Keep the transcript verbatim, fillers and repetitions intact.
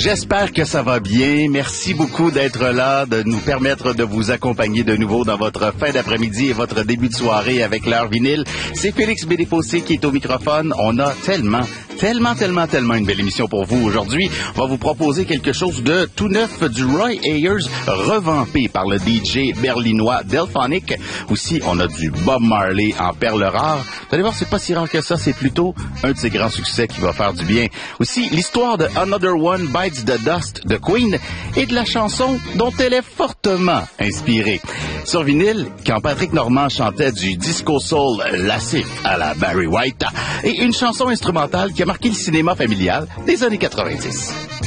J'espère que ça va bien. Merci beaucoup d'être là, de nous permettre de vous accompagner de nouveau dans votre fin d'après-midi et votre début de soirée avec l'heure vinyle. C'est Félix Bédéfossé qui est au microphone. On a tellement, tellement, tellement, tellement une belle émission pour vous aujourd'hui. On va vous proposer quelque chose de tout neuf du Roy Ayers, revampé par le D J berlinois Delphonic. Aussi, on a du Bob Marley en perles rares. Vous allez voir, c'est pas si rare que ça. C'est plutôt un de ses grands succès qui va faire du bien. Aussi, l'histoire de Another One Bites the Dust de Queen et de la chanson dont elle est fortement inspirée. Sur vinyle, quand Patrick Normand chantait du disco soul lascif à la Barry White et une chanson instrumentale qui a marqué le cinéma familial des années quatre-vingt-dix.